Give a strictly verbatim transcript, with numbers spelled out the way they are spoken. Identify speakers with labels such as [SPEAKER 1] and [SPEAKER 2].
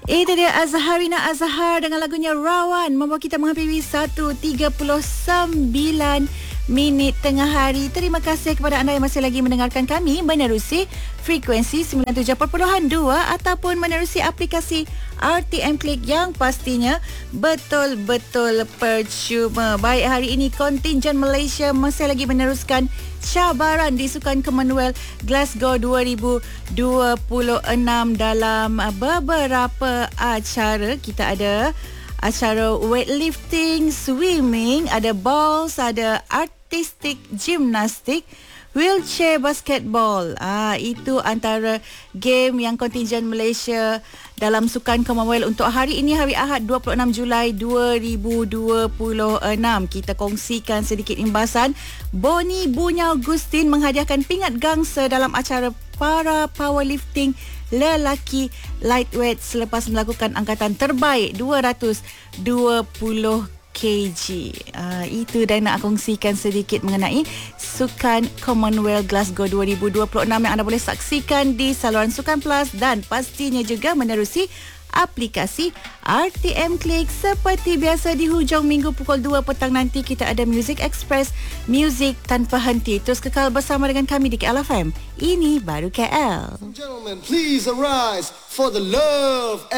[SPEAKER 1] Itu dia Azharina Azhar dengan lagunya Rawan, membawa kita menghampiri satu tiga puluh sembilan minit tengah hari. Terima kasih kepada anda yang masih lagi mendengarkan kami menerusi frekuensi sembilan puluh tujuh perpuluhan dua ataupun menerusi aplikasi R T M Click yang pastinya betul-betul percuma. Baik, hari ini kontingen Malaysia masih lagi meneruskan cabaran di Sukan Commonwealth Glasgow dua ribu dua puluh enam dalam beberapa acara. Kita ada acara weightlifting, swimming, ada bowls, ada artistic gymnastik, wheelchair basketball. Ah, itu antara game yang kontingen Malaysia dalam Sukan Commonwealth untuk hari ini, hari Ahad dua puluh enam Julai dua ribu dua puluh enam. Kita kongsikan sedikit imbasan. Boni Bunyau Gustin menghadiahkan pingat gangsa dalam acara para powerlifting lelaki lightweight selepas melakukan angkatan terbaik dua ratus dua puluh kilogram. Uh, itu dan nak kongsikan sedikit mengenai Sukan Commonwealth Glasgow dua ribu dua puluh enam yang anda boleh saksikan di saluran Sukan Plus dan pastinya juga menerusi aplikasi R T M Click. Seperti biasa di hujung minggu pukul dua petang nanti kita ada Music Express, muzik tanpa henti. Terus kekal bersama dengan kami di K L F M. Ini baru K L.
[SPEAKER 2] Gentlemen, please arise for the love